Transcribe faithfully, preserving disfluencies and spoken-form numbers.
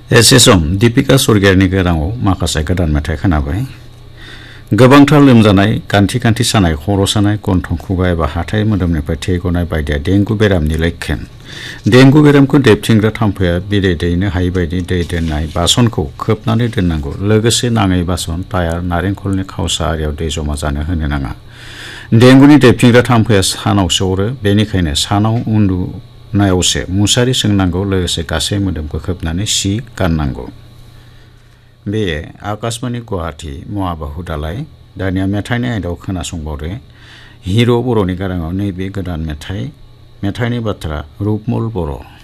एसे सम दीपिका स्वर्गियारिनि गाराङाव माखासे गोदान मेथाइ खोनाबाय। गोबांथार लोमजानाय, गान्थि गान्थि सानाय, खर' सानाय, गन्थं खुगा एबा हाथाइ मोदोमनिफ्राय थै गनाय बायदिया डेंगु बेरामनि लैखोन। डेंगु बेरामखौ देबथिंग्रा थाम्फैया बिदै दैनो हायै बायदि दै दोननाय बासनखौ खोबनानै दोननांगौ। लोगोसे नाङै बासन, टायार, नारेंखलनि खावसा आरियाव दै जमा जानो होनो नाङा। डेंगुनि देबथिंग्रा थाम्फैया सानावसो अरो, बेनिखायनो सानाव उन्दुनायावसो मुसारि सोंनांगौ। लोगोसे गासै मोदोमखौ खोबनानै सि गाननांगौ। बेयो आकाशबाणी गुवाहाटी महाबाहु दालाय। दानिया मेथाइनि आयदायाव खोनासंबावदो। हिर' बर'नि गाराङाव नैबे गोदान मेथाइ मेथाइनि बाथ्रा रुपमल बर'।